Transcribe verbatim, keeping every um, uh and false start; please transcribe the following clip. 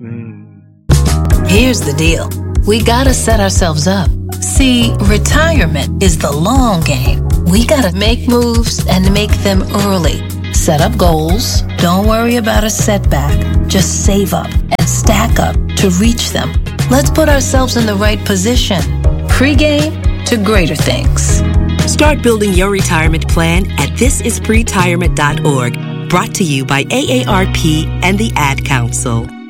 Mm. Here's the deal. We gotta set ourselves up. See, retirement is the long game. We gotta make moves and make them early. Set up goals. Don't worry about a setback. Just save up and stack up to reach them. Let's put ourselves in the right position. Pre-game to greater things. Start building your retirement plan at this is pretirement dot org. Brought to you by A A R P and the Ad Council.